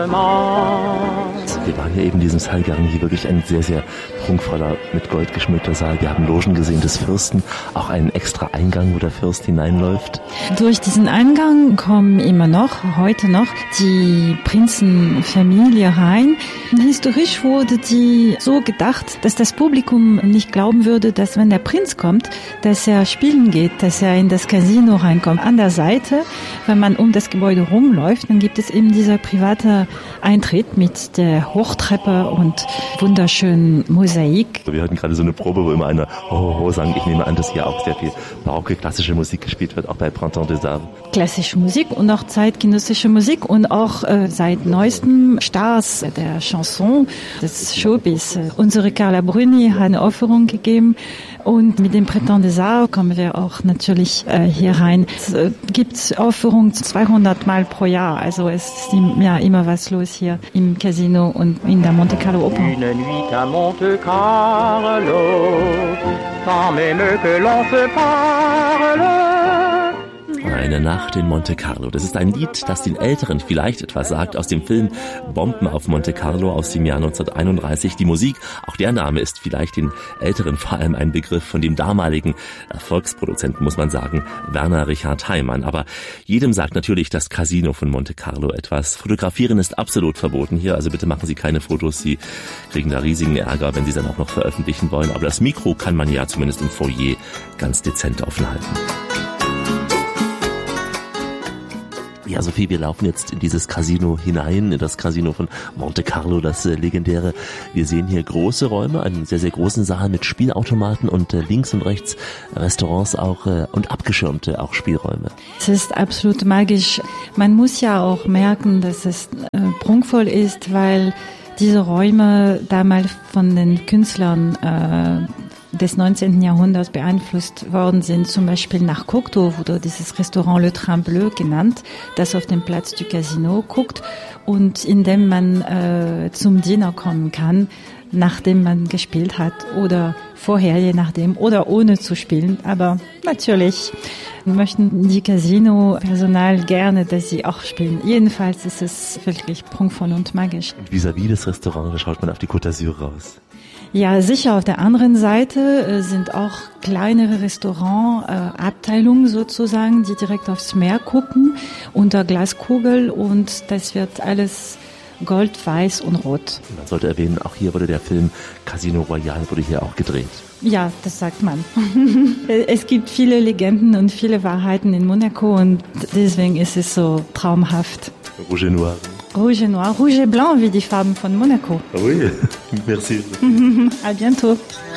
Wir waren ja eben in diesem Saal Garnier, wirklich ein sehr, sehr prunkvoller, mit Gold geschmückter Saal. Wir haben Logen gesehen des Fürsten, auch einen extra Eingang, wo der Fürst hineinläuft. Durch diesen Eingang kommen immer noch, heute noch, die Prinzenfamilie rein. Historisch wurde die so gedacht, dass das Publikum nicht glauben würde, dass wenn der Prinz kommt, dass er spielen geht, dass er in das Casino reinkommt. An der Seite, wenn man um das Gebäude rumläuft, dann gibt es eben dieser private Eintritt mit der Hochtreppe und wunderschönen Mosaik. Wir hatten gerade so eine Probe, wo immer einer Ho sang. Ich nehme an, dass hier auch sehr viel barocke, klassische Musik gespielt wird, auch bei Printemps des Arts. Klassische Musik und auch zeitgenössische Musik und auch seit neuestem Stars der Chanson, des Showbiz. Unsere Carla Bruni hat eine Aufführung gegeben und mit dem Printemps des Arts kommen wir auch natürlich hier rein. Es gibt Aufführungen 200 Mal pro Jahr, also es ist ja immer was los hier im Casino und in der Monte Carlo Oper. Une nuit à Monte Carlo, sans même que l'on se parle. Eine Nacht in Monte Carlo. Das ist ein Lied, das den Älteren vielleicht etwas sagt, aus dem Film Bomben auf Monte Carlo aus dem Jahr 1931. Die Musik, auch der Name ist vielleicht den Älteren vor allem ein Begriff von dem damaligen Erfolgsproduzenten, muss man sagen, Werner Richard Heimann. Aber jedem sagt natürlich das Casino von Monte Carlo etwas. Fotografieren ist absolut verboten hier, also bitte machen Sie keine Fotos. Sie kriegen da riesigen Ärger, wenn Sie es dann auch noch veröffentlichen wollen. Aber das Mikro kann man ja zumindest im Foyer ganz dezent offen halten. Ja, Sophie, wir laufen jetzt in dieses Casino hinein, in das Casino von Monte Carlo, das legendäre. Wir sehen hier große Räume, einen sehr, sehr großen Saal mit Spielautomaten und links und rechts Restaurants auch und abgeschirmte auch Spielräume. Es ist absolut magisch. Man muss ja auch merken, dass es prunkvoll ist, weil diese Räume damals von den Künstlern des 19. Jahrhunderts beeinflusst worden sind, zum Beispiel nach Cocteau wurde dieses Restaurant Le Train Bleu genannt, das auf dem Platz du Casino guckt und in dem man zum Dinner kommen kann, nachdem man gespielt hat oder vorher, je nachdem, oder ohne zu spielen. Aber natürlich möchten die Casino-Personal gerne, dass sie auch spielen. Jedenfalls ist es wirklich prunkvoll und magisch. Und vis-à-vis des Restaurants, da schaut man auf die Côte d'Azur raus. Ja, sicher. Auf der anderen Seite sind auch kleinere Restaurant-Abteilungen sozusagen, die direkt aufs Meer gucken, unter Glaskugel und das wird alles Gold, Weiß und Rot. Man sollte erwähnen, auch hier wurde der Film Casino Royale wurde hier auch gedreht. Ja, das sagt man. Es gibt viele Legenden und viele Wahrheiten in Monaco und deswegen ist es so traumhaft. Rouge et Noir. Rouge et Noir, Rouge et Blanc wie die Farben von Monaco. Ah oui, merci. À bientôt.